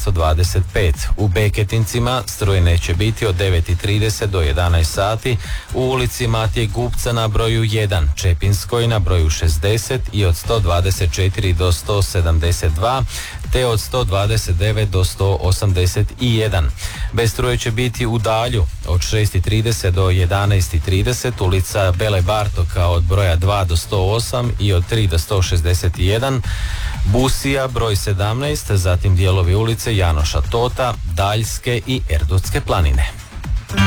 225. U Beketincima struje neće biti od 9:30 do 11 sati, u ulici Matije Gupca na broju 1, Čepinskoj na broju 60 i od 124 do 172, te od 129 do 181. Bez struje će biti u Dalju od 6:30 do 11:30, ulica Bele Bartoka od broja 2 do 108 i od 3 do 161, Busija broj 17, zatim dijelovi ulice Janoša Tota, Daljske i Erdutske planine.